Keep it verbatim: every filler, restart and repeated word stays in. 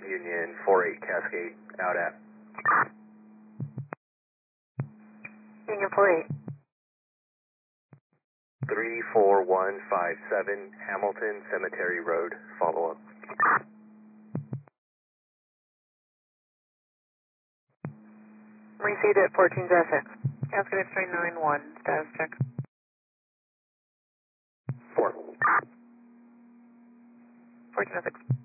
Union four eight Cascade, out at. Union four eight. three four one five seven Hamilton Cemetery Road, follow up. Received at fourteen dash six. Cascade X-ray nine one, status check. four. fourteen dash six.